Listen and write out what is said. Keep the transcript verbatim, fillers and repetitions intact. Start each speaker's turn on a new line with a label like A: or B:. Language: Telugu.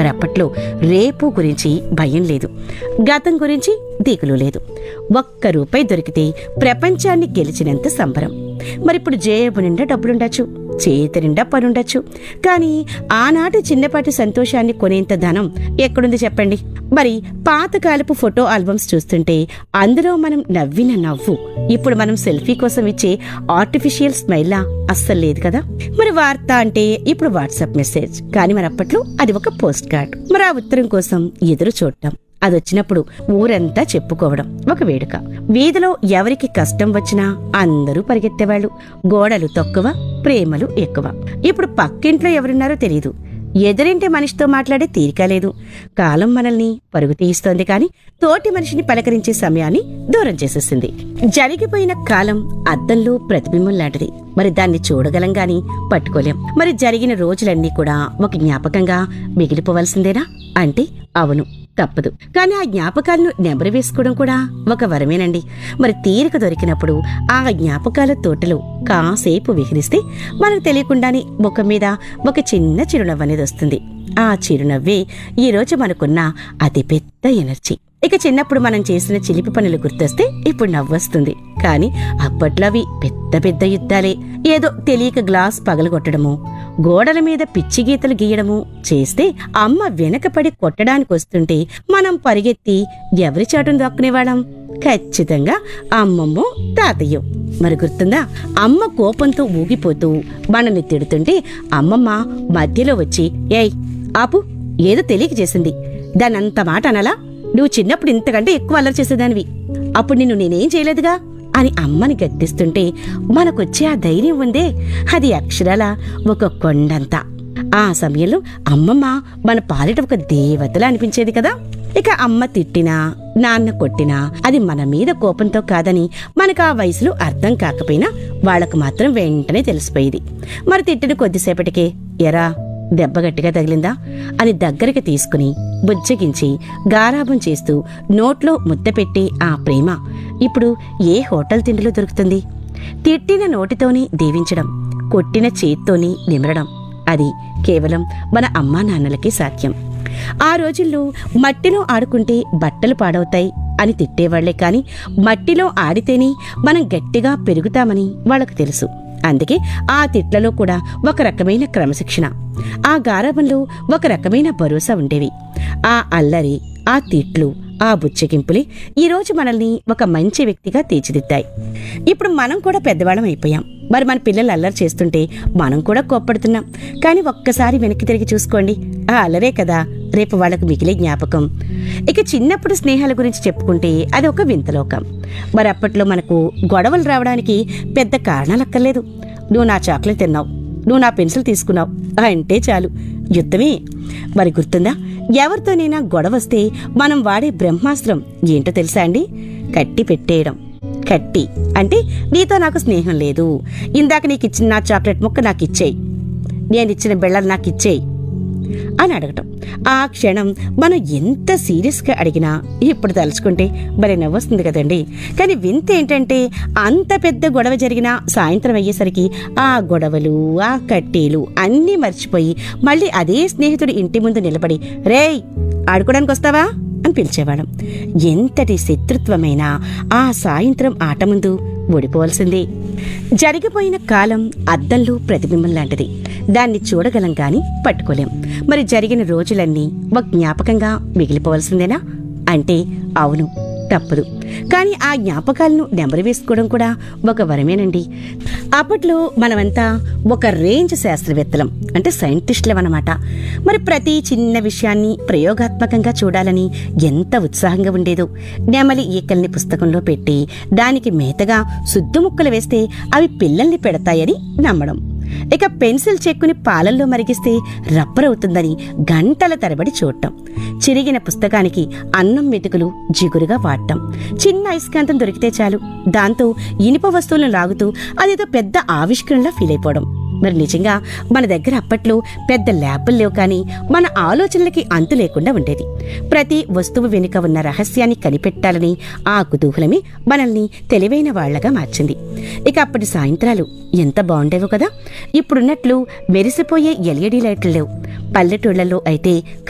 A: మరి అప్పట్లో రేపు గురించి భయం లేదు, గతం గురించి దిగులు లేదు. ఒక్క రూపాయి దొరికితే ప్రపంచాన్ని గెలిచినంత సంబరం. మరిప్పుడు జేబు నిండా డబ్బులుండొచ్చు, చేతి నిండా పనుండొచ్చు, కానీ ఆనాటి చిన్నపాటి సంతోషాన్ని కొనేంత ధనం ఎక్కడుంది చెప్పండి? మరి పాతకాలపు ఫోటో ఆల్బమ్స్ చూస్తుంటే అందులో మనం నవ్విన నవ్వు ఇప్పుడు మనం సెల్ఫీ కోసం ఇచ్చే ఆర్టిఫిషియల్ స్మైల్లా అస్సలు లేదు కదా. మరి వార్త అంటే ఇప్పుడు వాట్సాప్ మెసేజ్, కానీ మరి అప్పట్లో అది ఒక పోస్ట్ కార్డ్. మరి ఆ ఉత్తరం కోసం ఎదురు చూడటం, అదొచ్చినప్పుడు ఊరంతా చెప్పుకోవడం ఒక వేడుక. వీధిలో ఎవరికి కష్టం వచ్చినా అందరూ పరిగెత్తేవాళ్లు. గోడలు తక్కువ, ప్రేమలు ఎక్కువ. ఇప్పుడు పక్కింట్లో ఎవరున్నారో తెలీదు, ఎదురింటి మనిషితో మాట్లాడే తీరిక లేదు. కాలం మనల్ని పరుగు తీయిస్తోంది, కానీ తోటి మనిషిని పలకరించే సమయాన్ని దూరం చేసేసింది. జరిగిపోయిన కాలం అద్దంలో ప్రతిబింబం లాంటిది. మరి దాన్ని చూడగలం గాని పట్టుకోలేం. మరి జరిగిన రోజులన్నీ కూడా ఒక జ్ఞాపకంగా మిగిలిపోవలసిందేనా అంటే అవును, తప్పదు. కానీ ఆ జ్ఞాపకాలను నెమరు వేసుకోవడం కూడా ఒక వరమేనండి. మరి తీరిక దొరికినప్పుడు ఆ జ్ఞాపకాల తోటలో కాసేపు విహరిస్తే మనకు తెలియకుండానే ముఖం మీద ఒక చిన్న చిరునవ్వు అనేది వస్తుంది. ఆ చిరునవ్వే ఈరోజు మనకున్న అతిపెద్ద ఎనర్జీ. ఇక చిన్నప్పుడు మనం చేసిన చిలిపి పనులు గుర్తొస్తే ఇప్పుడు నవ్వొస్తుంది, కానీ అప్పట్లో అవి పెద్ద పెద్ద యుద్ధాలే. ఏదో తెలియక గ్లాస్ పగలగొట్టడము, గోడల మీద పిచ్చి గీతలు గీయడము చేస్తే అమ్మ వెనకపడి కొట్టడానికి వస్తుంటే మనం పరిగెత్తి ఎవరి చాటును దాక్కునేవాళ్ళం? ఖచ్చితంగా అమ్మమ్మో తాతయ్యో. మరి గుర్తుందా? అమ్మ కోపంతో ఊగిపోతూ మనల్ని తిడుతుంటే అమ్మమ్మ మధ్యలో వచ్చి, ఏయ్ ఆపు, ఏదో తెలియక చేసింది, దానంత మాట అనలా, నువ్వు చిన్నప్పుడు ఇంతకంటే ఎక్కువ అల్లరి చేసేదానివి, అప్పుడు నిన్ను నేనేం చేయలేదుగా అని అమ్మని గద్దిస్తుంటే మనకొచ్చే ఆ ధైర్యం ఉందే, అది అక్షరాల ఒక కొండంతా. ఆ సమయంలో అమ్మమ్మ మన పాలిట ఒక దేవతలా అనిపించేది కదా. ఇక అమ్మ తిట్టినా నాన్న కొట్టినా అది మన మీద కోపంతో కాదని మనకు ఆ వయసులో అర్థం కాకపోయినా వాళ్లకు మాత్రం వెంటనే తెలిసిపోయేది. మరి తిట్టిన కొద్దిసేపటికే, ఎరా దెబ్బ గట్టిగా తగిలిందా అని దగ్గరికి తీసుకుని బుజ్జగించి గారాబం చేస్తూ నోట్లో ముద్ద పెట్టి ఆ ప్రేమ ఇప్పుడు ఏ హోటల్ తిండిలో దొరుకుతుంది? తిట్టిన నోటితోనే దీవించడం, కొట్టిన చేత్తోనే నిమరడం, అది కేవలం మన అమ్మా నాన్నలకే సాధ్యం. ఆ రోజుల్లో మట్టిలో ఆడుకుంటే బట్టలు పాడవుతాయి అని తిట్టేవాళ్లే, కాని మట్టిలో ఆడితేనే మనం గట్టిగా పెరుగుతామని వాళ్లకు తెలుసు. అందుకే ఆ తిట్లలో కూడా ఒక రకమైన క్రమశిక్షణ, ఆ గారాబంలో ఒక రకమైన భరోసా ఉండేవి. ఆ అల్లరి, ఆ తిట్లు, ఆ బుచ్చగింపులే ఈరోజు మనల్ని ఒక మంచి వ్యక్తిగా తీర్చిదిద్దాయి. ఇప్పుడు మనం కూడా పెద్దవాళ్ళం అయిపోయాం. మరి మన పిల్లలు అల్లరి చేస్తుంటే మనం కూడా కోప్పడుతున్నాం. కానీ ఒక్కసారి వెనక్కి తిరిగి చూసుకోండి, ఆ అల్లరే కదా రేపు వాళ్లకు మిగిలే జ్ఞాపకం. ఇక చిన్నప్పుడు స్నేహాల గురించి చెప్పుకుంటే అది ఒక వింతలోకం. మరి అప్పట్లో మనకు గొడవలు రావడానికి పెద్ద కారణాలక్కర్లేదు. నువ్వు నా చాక్లెట్ తిన్నావు, నువ్వు నా పెన్సిల్ తీసుకున్నావు అంటే చాలు, యుద్ధమే. మరి గుర్తుందా? ఎవరితోనైనా గొడవస్తే మనం వాడే బ్రహ్మాస్త్రం ఏంటో తెలుసా అండి? కట్టి పెట్టేయడం. కట్టి అంటే నీతో నాకు స్నేహం లేదు, ఇందాక నీకు ఇచ్చిన నా చాక్లెట్ ముక్క నాకు ఇచ్చేయి, నేనిచ్చిన బెళ్ళలు నాకు ఇచ్చేయి అని అడగటం. ఆ క్షణం మనం ఎంత సీరియస్గా అడిగినా ఇప్పుడు తలుచుకుంటే భలే నవ్వొస్తుంది కదండి. కానీ వింత ఏంటంటే అంత పెద్ద గొడవ జరిగినా సాయంత్రం అయ్యేసరికి ఆ గొడవలు, ఆ కట్టేలు అన్నీ మర్చిపోయి మళ్ళీ అదే స్నేహితుడి ఇంటి ముందు నిలబడి, రేయ్ ఆడుకోవడానికి వస్తావా అని పిలిచేవాళ్ళం. ఎంతటి శత్రుత్వమైనా ఆ సాయంత్రం ఆట ముందు ఓడిపోవలసిందే. జరిగిపోయిన కాలం అద్దంలో ప్రతిబింబం లాంటిది. దాన్ని చూడగలం గాని పట్టుకోలేం. మరి జరిగిన రోజులన్నీ ఒక జ్ఞాపకంగా మిగిలిపోవలసిందేనా అంటే అవును, తప్పదు. కానీ ఆ జ్ఞాపకాలను నెమరు వేసుకోవడం కూడా ఒక వరమేనండి. అప్పట్లో మనమంతా ఒక రేంజ్ శాస్త్రవేత్తలం, అంటే సైంటిస్టులం అన్నమాట. మరి ప్రతి చిన్న విషయాన్ని ప్రయోగాత్మకంగా చూడాలని ఎంత ఉత్సాహంగా ఉండేదో. నెమలి ఈకల్ని పుస్తకంలో పెట్టి దానికి మేతగా సుద్దుముక్కలు వేస్తే అవి పిల్లల్ని పెడతాయని నమ్మడం. ఇక పెన్సిల్ చెక్కుని పాలల్లో మరిగిస్తే రబ్బరవుతుందని గంటల తరబడి చూడటం. చిరిగిన పుస్తకానికి అన్నం మెతుకులు జిగురుగా వాడటం. చిన్న అయస్కాంతం దొరికితే చాలు దాంతో ఇనుప వస్తువులను లాగుతూ అదేదో పెద్ద ఆవిష్కరణలా ఫీల్ అయిపోవడం. మరి నిజంగా మన దగ్గర అప్పట్లో పెద్ద ల్యాపులు లేవు, కానీ మన ఆలోచనలకి అంతు లేకుండా ఉండేది. ప్రతి వస్తువు వెనుక ఉన్న రహస్యాన్ని కనిపెట్టాలని ఆ కుతూహలమే మనల్ని తెలివైన వాళ్లగా మార్చింది. ఇక అప్పటి సాయంత్రాలు ఎంత బాగుండేవో కదా. ఇప్పుడున్నట్లు మెరిసిపోయే ఎల్ఈడీ లైట్లు లేవు. పల్లెటూళ్లలో అయితే